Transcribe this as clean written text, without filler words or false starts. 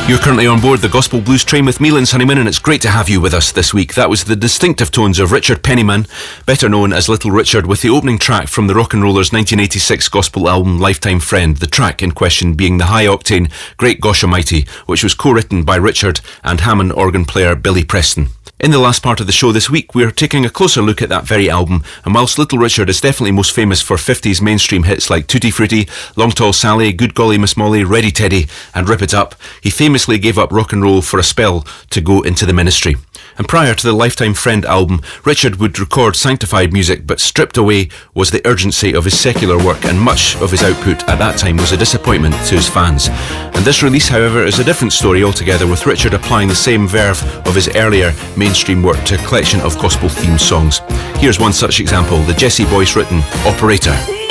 You're currently on board the Gospel Blues train with me, Lynn Honeyman, and it's great to have you with us this week. That was the distinctive tones of Richard Penniman, better known as Little Richard, with the opening track from the Rock and Rollers' 1986 gospel album Lifetime Friend, the track in question being the high-octane Great Gosh Almighty, which was co-written by Richard and Hammond organ player Billy Preston. In the last part of the show this week, we're taking a closer look at that very album, and whilst Little Richard is definitely most famous for 50s mainstream hits like Tutti Frutti, Long Tall Sally, Good Golly Miss Molly, Ready Teddy and Rip It Up, he famously gave up rock and roll for a spell to go into the ministry. And prior to the Lifetime Friend album, Richard would record sanctified music, but stripped away was the urgency of his secular work, and much of his output at that time was a disappointment to his fans. And this release, however, is a different story altogether, with Richard applying the same verve of his earlier mainstream work to a collection of gospel-themed songs. Here's one such example, the Jesse Boyce written Operator.